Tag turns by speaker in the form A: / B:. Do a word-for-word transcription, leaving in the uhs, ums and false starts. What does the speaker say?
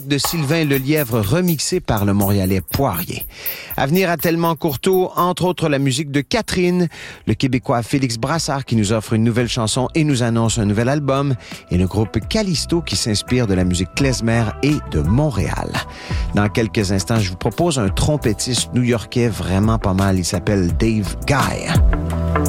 A: de Sylvain Lelièvre remixé par le Montréalais Poirier. À venir à Tellement Courteau, entre autres la musique de Catherine, le Québécois Félix Brassard qui nous offre une nouvelle chanson et nous annonce un nouvel album, et le groupe Callisto qui s'inspire de la musique klezmer et de Montréal. Dans quelques instants, je vous propose un trompettiste new-yorkais vraiment pas mal. Il s'appelle Dave Guy.